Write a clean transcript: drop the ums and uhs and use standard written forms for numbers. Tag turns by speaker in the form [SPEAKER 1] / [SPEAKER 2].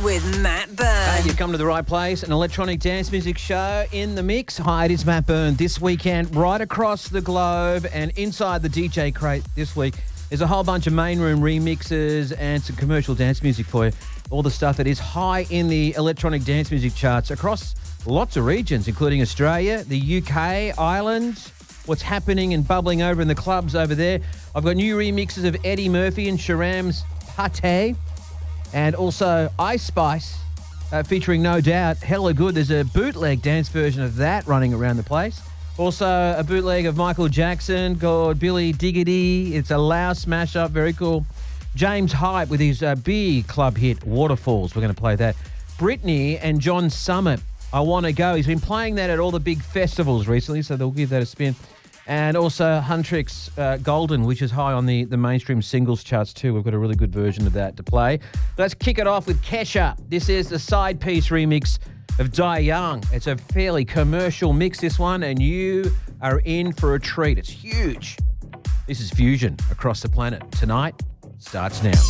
[SPEAKER 1] with Matt Byrne.
[SPEAKER 2] Hey, you've come to the right place. An electronic dance music show in the mix. Hi, it is Matt Byrne. This weekend, right across the globe and inside the DJ crate this week, there's a whole bunch of main room remixes and some commercial dance music for you. All the stuff that is high in the electronic dance music charts across lots of regions, including Australia, the UK, Ireland, what's happening and bubbling over in the clubs over there. I've got new remixes of Eddie Murphy and Sharam's Pate, and also Ice Spice featuring No Doubt, Hella Good. There's a bootleg dance version of that running around the place. Also a bootleg of Michael Jackson called Billy Diggity. It's a loud smash up, very cool. James Hype with his big club hit Waterfalls. We're going to play that. Britney and John Summit, I Want to Go. He's been playing that at all the big festivals recently, so they'll give that a spin. And also Huntrix Golden, which is high on the mainstream singles charts too. We've got a really good version of that to play. Let's kick it off with Kesha. This is the side piece remix of Die Young. It's a fairly commercial mix, this one, and you are in for a treat. It's huge. This is Fusion across the planet. Tonight starts now.